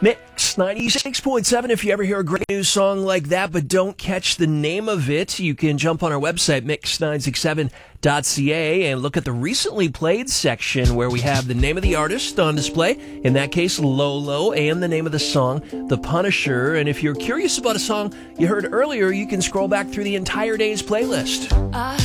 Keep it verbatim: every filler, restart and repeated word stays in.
Mix ninety-six point seven. If you ever hear a great new song like that but don't catch the name of it, you can jump on our website, mix nine six seven dot c a, and look at the recently played section where we have the name of the artist on display, in that case Lolo, and the name of the song, The Punisher. And if you're curious about a song you heard earlier, you can scroll back through the entire day's playlist. I